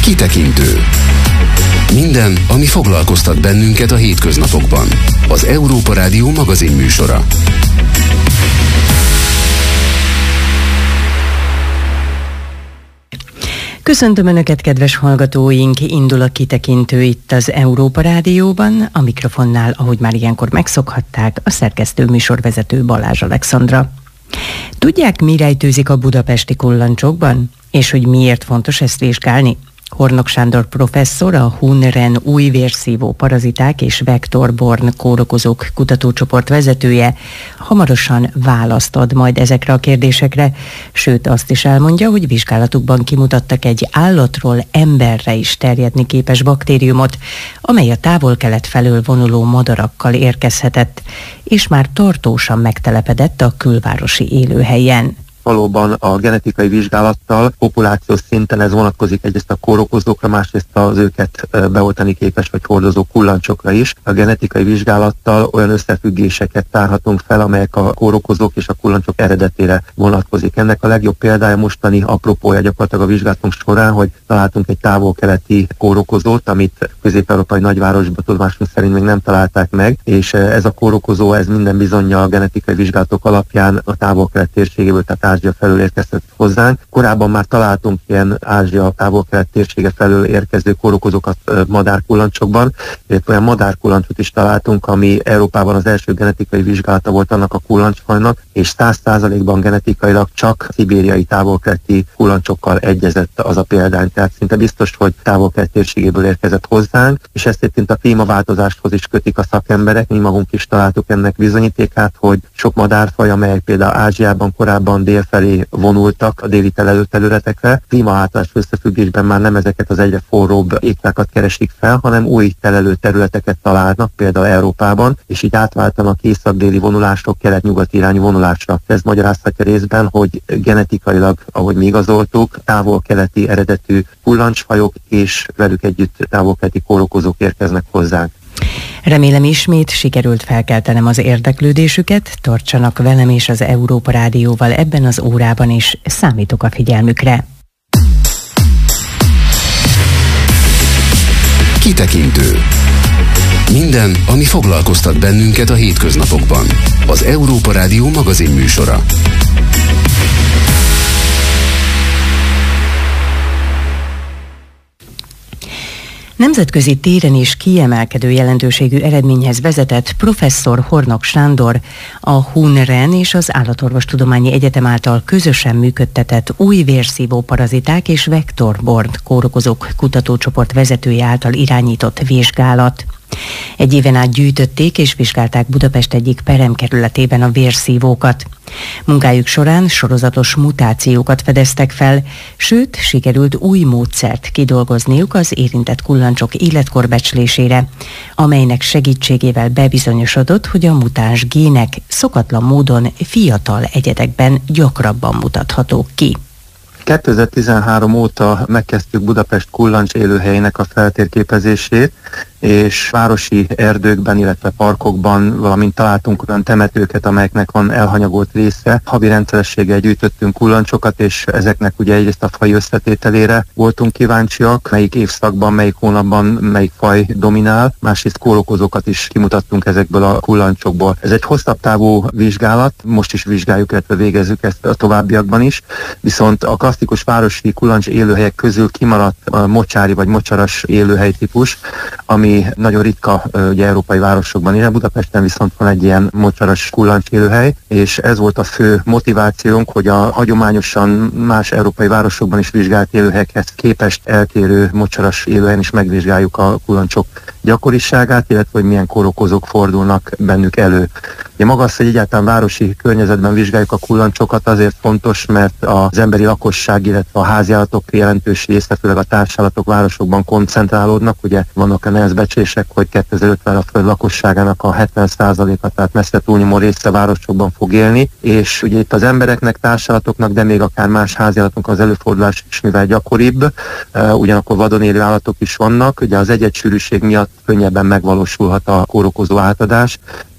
Kitekintő. Minden, ami foglalkoztat bennünket a hétköznapokban. Az Európa Rádió magazinműsora. Köszöntöm Önöket, kedves hallgatóink! Indul a Kitekintő itt az Európa Rádióban. A mikrofonnál, ahogy már ilyenkor megszokhatták, a szerkesztő műsorvezető Balázs Alexandra. Tudják, mi rejtőzik a budapesti kullancsokban? És hogy miért fontos ezt vizsgálni? Hornok Sándor professzor, a Hun-Ren új vérszívó paraziták és vektorborn kórokozók kutatócsoport vezetője hamarosan választ ad majd ezekre a kérdésekre, sőt azt is elmondja, hogy vizsgálatukban kimutattak egy állatról emberre is terjedni képes baktériumot, amely a Távol-Kelet felől vonuló madarakkal érkezhetett, és már tartósan megtelepedett a külvárosi élőhelyen. Valóban a genetikai vizsgálattal populációs szinten ez vonatkozik egyrészt a kórokozókra, másrészt az őket beoltani képes vagy hordozó kullancsokra is. A genetikai vizsgálattal olyan összefüggéseket tárhatunk fel, amelyek a kórokozók és a kullancsok eredetére vonatkozik. Ennek a legjobb példája mostani apropója gyakorlatilag a vizsgálatunk során, hogy találtunk egy távol-keleti kórokozót, amit közép-európai nagyvárosban tudomásunk szerint még nem találták meg, és ez a kórokozó, ez minden bizonnyal a genetikai vizsgálatok alapján a Távol-Kelet térségéből, tehát Ázsia felől érkezett hozzánk. Korábban már találtunk ilyen Ázsia Távol-Kelet térsége felől érkező kórokozókat madárkullancsokban, illetve olyan madárkullancsot is találtunk, ami Európában az első genetikai vizsgálata volt annak a kullancsfajnak, és 100%-ban genetikailag csak szibériai távol-keleti kullancsokkal egyezett az a példány. Tehát szinte biztos, hogy Távol-Kelet térségéből érkezett hozzánk, és ezt egyébként a klímaváltozáshoz is kötik a szakemberek. Mi magunk is találtuk ennek bizonyítékát, hogy sok madárfaj, amelyek például Ázsiában korábban dél felé vonultak a déli telelőterületekre. Klímaváltozás összefüggésben már nem ezeket az egyre forróbb éktákat keresik fel, hanem új telelőterületeket találnak, például Európában, és így átváltanak észak-déli vonulásról kelet-nyugati irányú vonulásra. Ez magyarázhatja részben, hogy genetikailag, ahogy mi igazoltuk, távol-keleti eredetű kullancsfajok és velük együtt távol-keleti kórokozók érkeznek hozzánk. Remélem ismét sikerült felkeltenem az érdeklődésüket, tartsanak velem és az Európa Rádióval ebben az órában is, számítok a figyelmükre. Kitekintő. Minden, ami foglalkoztat bennünket a hétköznapokban. Az Európa Rádió magazinműsora. Nemzetközi téren is kiemelkedő jelentőségű eredményhez vezetett professzor Hornok Sándor, a Hun-Ren és az Állatorvostudományi Egyetem által közösen működtetett új vérszívó paraziták és vektorborn kórokozók kutatócsoport vezetője által irányított vizsgálat. Egy éven át gyűjtötték és vizsgálták Budapest egyik peremkerületében a vérszívókat. Munkájuk során sorozatos mutációkat fedeztek fel, sőt, sikerült új módszert kidolgozniuk az érintett kullancsok életkorbecslésére, amelynek segítségével bebizonyosodott, hogy a mutáns gének szokatlan módon fiatal egyedekben gyakrabban mutathatók ki. 2013 óta megkezdtük Budapest kullancs élőhelyének a feltérképezését, és városi erdőkben, illetve parkokban, valamint találtunk olyan temetőket, amelyeknek van elhanyagolt része. Havi rendszerességgel gyűjtöttünk kullancsokat, és ezeknek ugye egyrészt a faj összetételére voltunk kíváncsiak, melyik évszakban, melyik hónapban, melyik faj dominál, másrészt kórokozókat is kimutattunk ezekből a kullancsokból. Ez egy hosszabb távú vizsgálat, most is vizsgáljuk, illetve végezzük ezt a továbbiakban is, viszont a klasszikus városi kullancs élőhelyek közül kimaradt a mocsári vagy mocsaras élőhelytípus, ami nagyon ritka ugye, európai városokban is. Budapesten viszont van egy ilyen mocsaras kullancs élőhely, és ez volt a fő motivációnk, hogy a hagyományosan más európai városokban is vizsgált élőhelyekhez képest eltérő mocsaras élőhelyen is megvizsgáljuk a kullancsok gyakoriságát, illetve hogy milyen kórokozók fordulnak bennük elő. Ugye maga az, hogy egyáltalán városi környezetben vizsgáljuk a kullancsokat, azért fontos, mert az emberi lakosság, illetve a háziállatok jelentős része, főleg a társállatok városokban koncentrálódnak. Ugye vannak a becslések, hogy 2050 a föld lakosságának a 70%-a, tehát messze túlnyomó része városokban fog élni, és ugye itt az embereknek, társallatoknak, de még akár más háziállatoknak az előfordulás is mivel gyakoribb, ugyanakkor vadon élő állatok is vannak, ugye az egyedssűrűség miatt könnyebben megvalósulhat a kórokozó átadás,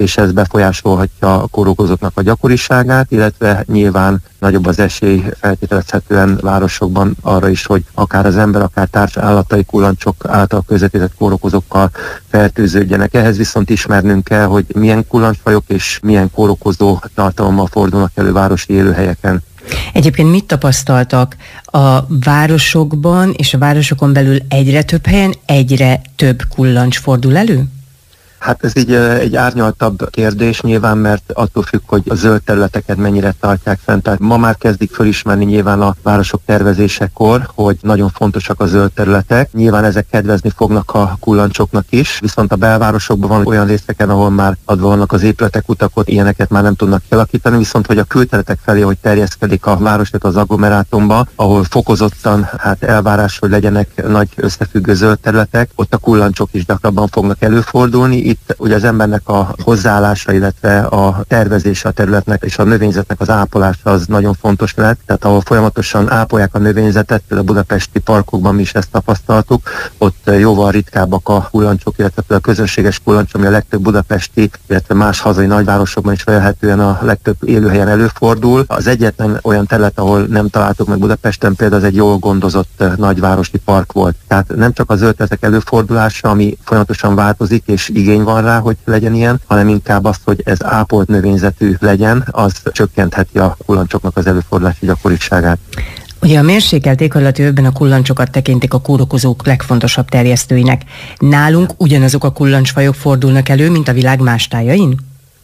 és ez befolyásolhatja a kórokozóknak a gyakoriságát, illetve nyilván nagyobb az esély feltételezhetően városokban arra is, hogy akár az ember, akár társ állatai, kullancsok által közvetített kórokozókkal fertőződjenek. Ehhez viszont ismernünk kell, hogy milyen kullancsfajok és milyen kórokozó tartalommal fordulnak elő városi élőhelyeken. Egyébként mit tapasztaltak a városokban és a városokon belül egyre több helyen egyre több kullancs fordul elő? Hát ez így egy árnyaltabb kérdés nyilván, mert attól függ, hogy a zöld területeket mennyire tartják fent. Tehát ma már kezdik fölismerni nyilván a városok tervezésekor, hogy nagyon fontosak a zöld területek. Nyilván ezek kedvezni fognak a kullancsoknak is, viszont a belvárosokban van olyan részeken, ahol már adva vannak az épületek, utakot, ilyeneket már nem tudnak kialakítani, viszont hogy a külterületek felé, hogy terjeszkedik a város, az agglomerátumba, ahol fokozottan elvárás, hogy legyenek nagy összefüggő zöld területek, ott a kullancsok is gyakrabban fognak előfordulni. Itt ugye az embernek a hozzáállása, illetve a tervezése a területnek és a növényzetnek az ápolása az nagyon fontos lett. Tehát ahol folyamatosan ápolják a növényzetet, például a budapesti parkokban mi is ezt tapasztaltuk, ott jóval ritkábbak a kullancsok, illetve a közönséges kullancs, ami a legtöbb budapesti, illetve más hazai nagyvárosokban is felelhetően a legtöbb élőhelyen előfordul. Az egyetlen olyan terület, ahol nem találtuk meg Budapesten, például az egy jól gondozott nagyvárosi park volt. Tehát nem csak a zöld területek előfordulása, ami folyamatosan változik és igény van rá, hogy legyen ilyen, hanem inkább az, hogy ez ápolt növényzetű legyen, az csökkentheti a kullancsoknak az előfordulási gyakoriságát. Ugye a mérsékelt éghajlati övben a kullancsokat tekintik a kórokozók legfontosabb terjesztőinek. Nálunk ugyanazok a kullancsfajok fordulnak elő, mint a világ más tájain?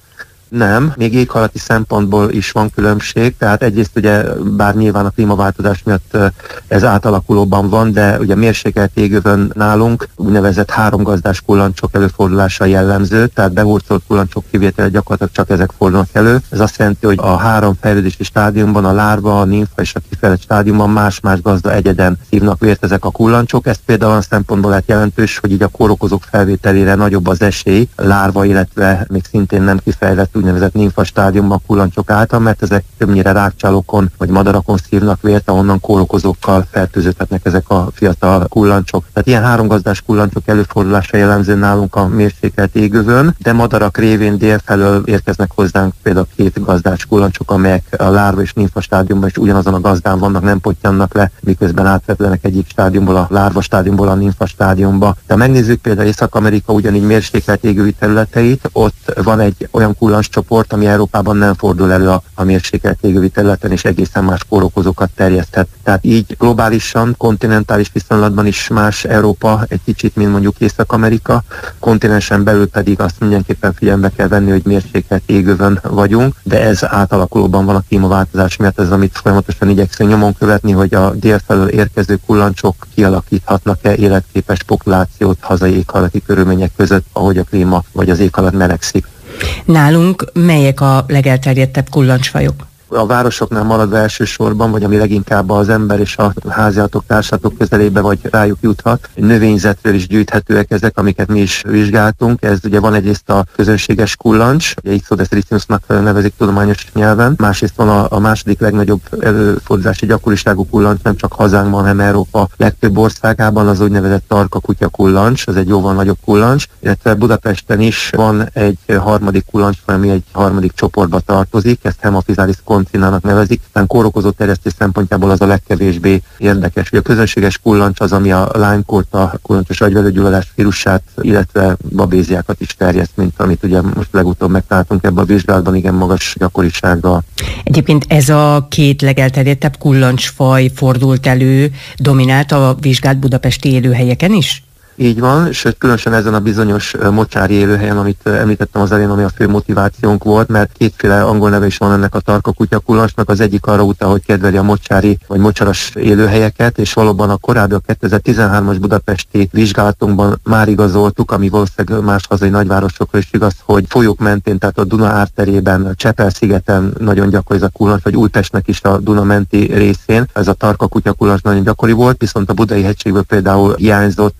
Nem, még éghajlati szempontból is van különbség, tehát egyrészt ugye, bár nyilván a klímaváltozás miatt ez átalakulóban van, de ugye mérsékelt égövön nálunk úgynevezett háromgazdás kullancsok előfordulása jellemző, tehát behurcolt kullancsok kivétele gyakorlatilag csak ezek fordulnak elő. Ez azt jelenti, hogy a három fejlődési stádiumban, a lárva, a nimfa és a kifejlett stádiumban más-más gazda egyeden szívnak vért ezek a kullancsok. Ez például olyan szempontból lehet jelentős, hogy így a kórokozók felvételére nagyobb az esély lárva, illetve még szintén nem kifejlett úgynevezett nimfa stádiumban kullancsok által, mert ezek többnyire rákcsálókon vagy madarakon szívnak vért, ahonnan kórokozókkal fertőződhetnek ezek a fiatal kullancsok. Tehát ilyen háromgazdás kullancsok előfordulása jellemző nálunk a mérsékelt égövön, de madarak révén délfelől érkeznek hozzánk például két gazdás kullancsok, amelyek a lárva és nimfa stádiumban is ugyanazon a gazdán vannak, nem pottyannak le, miközben átvetlenek egyik stádiumból, a lárva stádiumból a nimfa stádiumba. De ha megnézzük például Észak-Amerika ugyanígy mérsékelt égövi területeit, ott van egy olyan kullancscsoport, ami Európában nem fordul elő a mérsékelt égövi területen, és egészen más kórokozókat terjeszthet. Tehát így globálisan, kontinentális viszonylatban is más Európa egy kicsit, mint mondjuk Észak-Amerika, kontinensen belül pedig azt mindenképpen figyelembe kell venni, hogy mérsékelt égövön vagyunk, de ez átalakulóban van a klímaváltozás miatt, ez amit folyamatosan igyekszünk nyomon követni, hogy a délfelől érkező kullancsok kialakíthatnak-e életképes populációt hazai éghajlati körülmények között, ahogy a klíma vagy az éghajlat melegszik. Nálunk melyek a legelterjedtebb kullancsfajok? A városoknál maradva elsősorban, vagy ami leginkább az ember és a háziállatok, társatok közelébe vagy rájuk juthat. Növényzetről is gyűjthetőek ezek, amiket mi is vizsgáltunk. Ez ugye van egyrészt a közönséges kullancs, ugye Ixodes ricinusnak nevezik tudományos nyelven. Másrészt van a második legnagyobb előfordulási gyakoriságú kullancs, nem csak hazánkban, hanem Európa legtöbb országában, az úgynevezett tarka kutya kullancs, ez egy jóval nagyobb kullancs. Illetve Budapesten is van egy harmadik kullancs, ami egy harmadik csoportba tartozik, ezt Hemaphysalis koncinának nevezik, aztán kórokozó terjesztés szempontjából az a legkevésbé érdekes. Ugye a közönséges kullancs az, ami a Lyme-kort, a kullancsos agyvelőgyulladás vírusát, illetve babéziákat is terjeszt, mint amit ugye most legutóbb megtaláltunk ebben a vizsgálatban, igen magas gyakorisággal. Egyébként ez a két legelterjedtebb kullancsfaj fordult elő, dominált a vizsgált budapesti élőhelyeken is? Így van, sőt különösen ezen a bizonyos mocsári élőhelyen, amit említettem az elején, ami a fő motivációnk volt, mert kétféle angol neve is van ennek a tarka kutya kullancsnak, az egyik arra utal, hogy kedveli a mocsári vagy mocsaras élőhelyeket, és valóban a korábbi a 2013-as budapesti vizsgálatunkban már igazoltuk, ami valószínűleg más hazai nagyvárosokra is igaz, hogy folyók mentén, tehát a Duna árterében, Csepel-szigeten nagyon gyakori ez a kullancs, vagy Újpestnek is a Duna menti részén ez a tarka kutya kullancs nagyon gyakori volt, viszont a Budai hegységből például hiányzott a Duna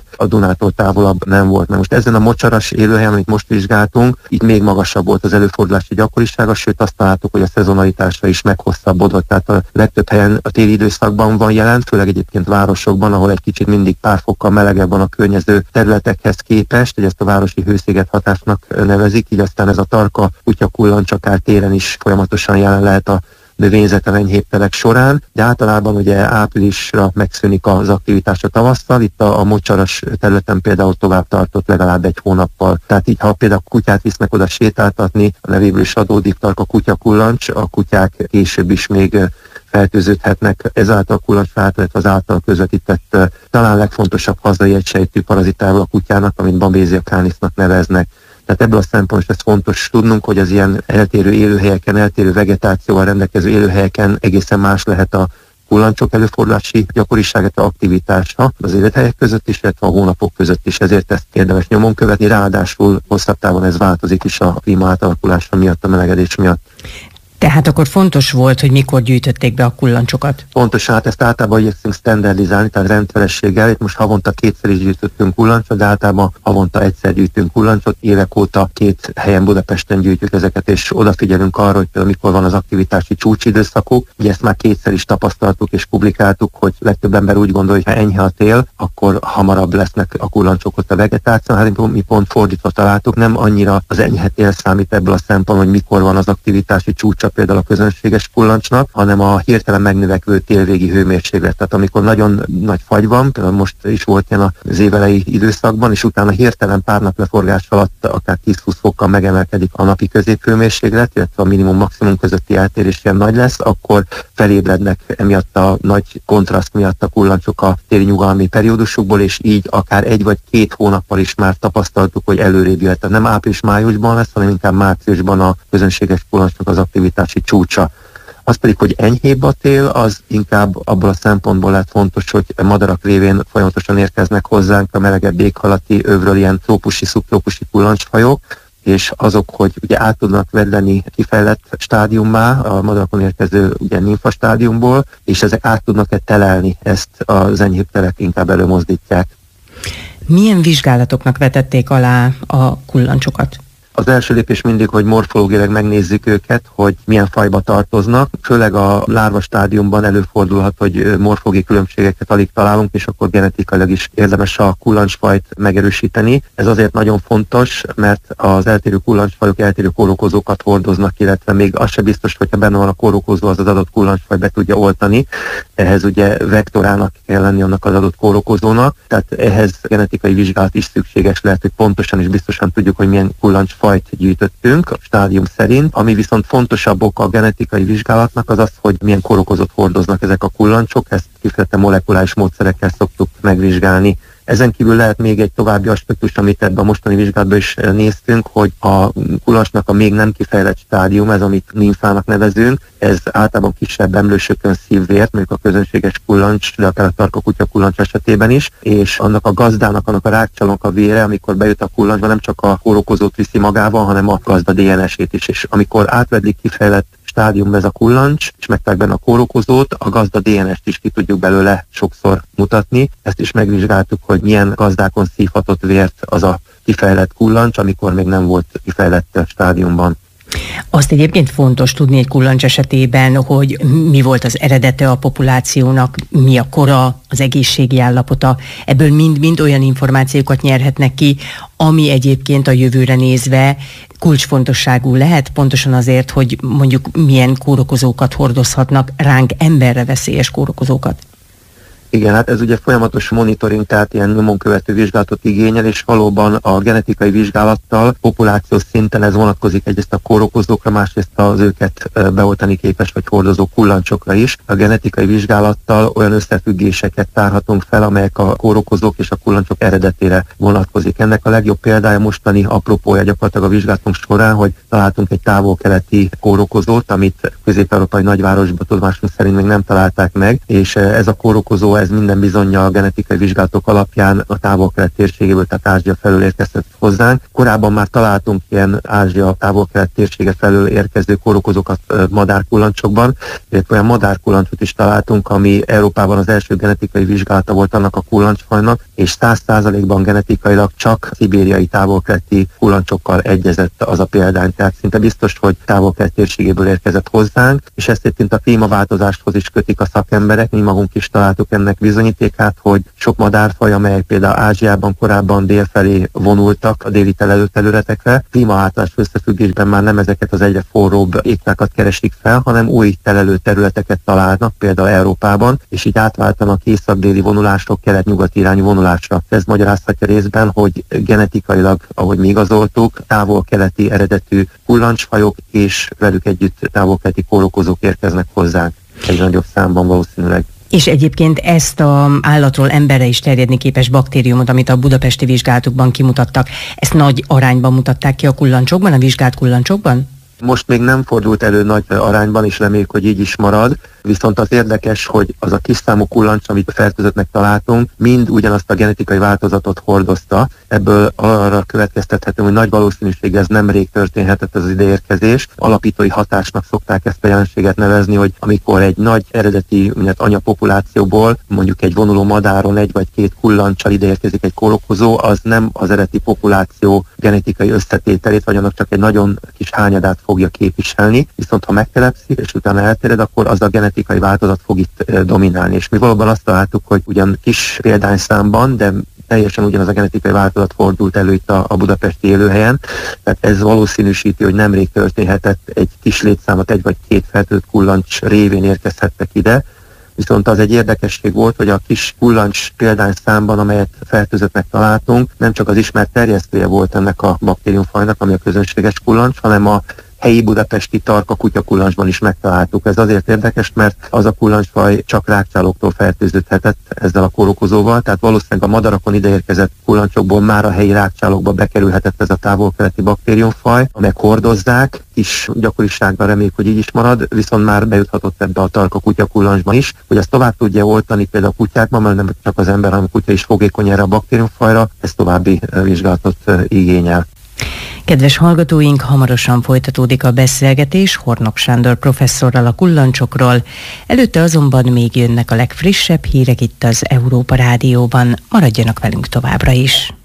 Barcelonától távolabb nem volt. Mert most ezen a mocsaras élőhelyen, amit most vizsgáltunk, itt még magasabb volt az előfordulási gyakorisága, sőt azt találtuk, hogy a szezonalitásra is meghosszabbodott. Tehát a legtöbb helyen a téli időszakban van jelen, főleg egyébként városokban, ahol egy kicsit mindig pár fokkal melegebb van a környező területekhez képest, hogy ezt a városi hősziget hatásnak nevezik, így aztán ez a tarka kutyakullancs akár téren is folyamatosan jelen lehet a növényzeten enyhébb telek során, de általában ugye áprilisra megszűnik az aktivitás a tavasszal, itt a mocsaras területen például tovább tartott legalább egy hónappal. Tehát így, ha például kutyát visznek oda sétáltatni, a nevéből is adódik tarka kutyakullancs, a kutyák később is még fertőződhetnek ezáltal a kullancsra, illetve az által közvetített talán legfontosabb hazai egysejtű parazitával a kutyának, amit Babesia canisnak neveznek. Tehát ebből a szempontból ez fontos tudnunk, hogy az ilyen eltérő élőhelyeken, eltérő vegetációval rendelkező élőhelyeken egészen más lehet a kullancsok előfordulási gyakoriságát, aktivitása az élethelyek között is, illetve a hónapok között is, ezért ezt érdemes nyomon követni, ráadásul hosszabb távon ez változik is a klíma átalakulása miatt, a melegedés miatt. Tehát akkor fontos volt, hogy mikor gyűjtötték be a kullancsokat? Pontosan, hát ezt általában igyekszünk standardizálni, tehát rendszerességgel. Itt most havonta 2-szer is gyűjtöttünk kullancsot, de általában havonta 1-szer gyűjtünk kullancsot. Évek óta 2 helyen Budapesten gyűjtjük ezeket, és odafigyelünk arra, hogy például mikor van az aktivitási csúcsidőszakuk. Ugye ezt már 2-szer is tapasztaltuk és publikáltuk, hogy legtöbb ember úgy gondolja, hogy ha enyhe a tél, akkor hamarabb lesznek a kullancsok ott a vegetáció. Hát mi pont fordítva találtuk, nem annyira az enyhe tél számít ebből a szempontból, hogy mikor van az aktivitási csúcsa például a közönséges kullancsnak, hanem a hirtelen megnövekvő télvégi hőmérséklet. Tehát amikor nagyon nagy fagy van, például most is volt ilyen az évelei időszakban, és utána hirtelen pár nap leforgás alatt akár 10-20 fokkal megemelkedik a napi középhőmérséklet, illetve a minimum-maximum közötti eltérés ilyen nagy lesz, akkor felébrednek emiatt a nagy kontraszt miatt a kullancsok a téli nyugalmi periódusukból, és így akár 1 vagy 2 hónappal is már tapasztaltuk, hogy előrébb jött. Tehát nem április-májusban lesz, hanem inkább márciusban a közönséges kullancsnak az aktivitási csúcsa. Az pedig, hogy enyhébb a tél, az inkább abból a szempontból lett fontos, hogy madarak révén folyamatosan érkeznek hozzánk a melegebb éghajlati övről ilyen trópusi, szubtrópusi kullancsfajok, és azok, hogy ugye át tudnak vedleni kifejlett stádiummá, a madarakon érkező ugye nimfa stádiumból, és ezek át tudnak-e telelni, ezt az enyhébb telek inkább előmozdítják. Milyen vizsgálatoknak vetették alá a kullancsokat? Az első lépés mindig, hogy morfológiailag megnézzük őket, hogy milyen fajba tartoznak. Főleg a lárva stádiumban előfordulhat, hogy morfológiai különbségeket alig találunk, és akkor genetikailag is érdemes a kullancsfajt megerősíteni. Ez azért nagyon fontos, mert az eltérő kullancsfajok eltérő kórokozókat hordoznak, illetve még az sem biztos, hogyha benne van a kórokozó, az adott kullancsfaj be tudja oltani. Ehhez ugye vektorának kell lenni annak az adott kórokozónak, tehát ehhez genetikai vizsgálat is szükséges lehet, hogy pontosan és biztosan tudjuk, hogy milyen kullancsfajt gyűjtöttünk a stádium szerint. Ami viszont fontosabb oka a genetikai vizsgálatnak az az, hogy milyen kórokozót hordoznak ezek a kullancsok, ezt kifejezetten molekuláris módszerekkel szoktuk megvizsgálni. Ezen kívül lehet még egy további aspektus, amit ebben a mostani vizsgálatban is néztünk, hogy a kullancsnak a még nem kifejlett stádium, ez amit nimfának nevezünk, ez általában kisebb emlősökön szív vért, mondjuk a közönséges kullancs, de akár a tarka kutya kullancs esetében is, és annak a gazdának, annak a rákcsalónak a vére, amikor bejut a kullancsba, nem csak a kórokozót viszi magával, hanem a gazda DNS-ét is. És amikor átvedik kifejlett stádiumban ez a kullancs, és megtalálják benne a kórokozót, a gazda DNS-t is ki tudjuk belőle sokszor mutatni. Ezt is megvizsgáltuk, hogy milyen gazdákon szívhatott vért az a kifejlett kullancs, amikor még nem volt kifejlett stádiumban. Azt egyébként fontos tudni egy kullancs esetében, hogy mi volt az eredete a populációnak, mi a kora, az egészségi állapota. Ebből mind olyan információkat nyerhetnek ki, ami egyébként a jövőre nézve kulcsfontosságú lehet, pontosan azért, hogy mondjuk milyen kórokozókat hordozhatnak, ránk emberre veszélyes kórokozókat. Igen, hát ez ugye folyamatos monitoring, tehát ilyen nyomon követő vizsgálatot igényel, és valóban a genetikai vizsgálattal populációs szinten ez vonatkozik egyrészt a kórokozókra, másrészt az őket beoltani képes vagy hordozó kullancsokra is. A genetikai vizsgálattal olyan összefüggéseket tárhatunk fel, amelyek a kórokozók és a kullancsok eredetére vonatkozik. Ennek a legjobb példája mostani apropója gyakorlatilag a vizsgálatunk során, hogy találtunk egy távol-keleti kórokozót, amit közép-európai nagyvárosban tudomásunk szerint még nem találták meg, és ez a kórokozó ez minden bizonnyal a genetikai vizsgálatok alapján a Távol-Kelet térségéből, tehát Ázsia felől érkezett hozzánk. Korábban már találtunk ilyen Ázsia Távol-Kelet térsége felől érkező kórokozókat madárkullancsokban, illetve olyan madárkullancsot is találtunk, ami Európában az első genetikai vizsgálata volt annak a kullancsfajnak, és 100%-ban genetikailag csak szibériai távol-keleti kullancsokkal egyezett az a példány. Tehát szinte biztos, hogy Távol-Kelet térségéből érkezett hozzánk, és ezt egyébként a klímaváltozáshoz is kötik a szakemberek. Mi magunk is találtuk ennek bizonyítékát, hogy sok madárfaj, amelyek például Ázsiában korábban délfelé vonultak a déli telelőterületekre, klímaváltozás összefüggésben már nem ezeket az egyre forróbb éktákat keresik fel, hanem új telelőterületeket találnak, például Európában, és így átváltanak észak-déli vonulásról kelet-nyugati irányú vonulásra. Ez magyarázhatja részben, hogy genetikailag, ahogy mi igazoltuk, távol-keleti eredetű kullancsfajok és velük együtt távol-keleti kórokozók érkeznek hozzánk egy nagyobb számban valószínűleg. És egyébként ezt az állatról emberre is terjedni képes baktériumot, amit a budapesti vizsgálatokban kimutattak, ezt nagy arányban mutatták ki a kullancsokban, a vizsgált kullancsokban? Most még nem fordult elő nagy arányban, és reméljük, hogy így is marad. Viszont az érdekes, hogy az a kis számú kullancs, amit fertőzöttnek találtunk, mind ugyanazt a genetikai változatot hordozta. Ebből arra következtethető, hogy nagy valószínűséggel ez nemrég történhetett az ideérkezés. Alapítói hatásnak szokták ezt a jelenséget nevezni, hogy amikor egy nagy eredeti anyapopulációból, mondjuk egy vonuló madáron egy vagy két kullancsal ideérkezik egy kórokozó, az nem az eredeti populáció genetikai összetételét, vagy annak csak egy nagyon kis hányadát fogja képviselni. Viszont ha megtelepszik, és utána elterjed, akkor az a genetikai változat fog itt dominálni. És mi valóban azt találtuk, hogy ugyan kis példányszámban, de teljesen ugyanaz a genetikai változat fordult elő itt a budapesti élőhelyen. Tehát ez valószínűsíti, hogy nemrég történhetett egy kis létszámot, egy vagy két fertőzött kullancs révén érkezhettek ide. Viszont az egy érdekesség volt, hogy a kis kullancs példányszámban, amelyet fertőzöttnek találtunk, nem csak az ismert terjesztője volt ennek a baktériumfajnak, ami a közönséges kullancs, hanem a helyi budapesti tarka kutyakullancsban is megtaláltuk. Ez azért érdekes, mert az a kullancsfaj csak rákcsálóktól fertőződhetett ezzel a kórokozóval, tehát valószínűleg a madarakon ideérkezett kullancsokból már a helyi rákcsálókba bekerülhetett ez a távol-keleti baktériumfaj, amelyek hordozzák, kis gyakoriságban reméljük, hogy így is marad, viszont már bejuthatott ebbe a tarka kutyakullancsba is, hogy ezt tovább tudja oltani például a kutyákban, mert nem csak az ember, hanem a kutya is fogékony erre a baktériumfajra, ez további vizsgálatot igényel. Kedves hallgatóink, hamarosan folytatódik a beszélgetés Hornok Sándor professzorral a kullancsokról. Előtte azonban még jönnek a legfrissebb hírek itt az Európa Rádióban. Maradjanak velünk továbbra is.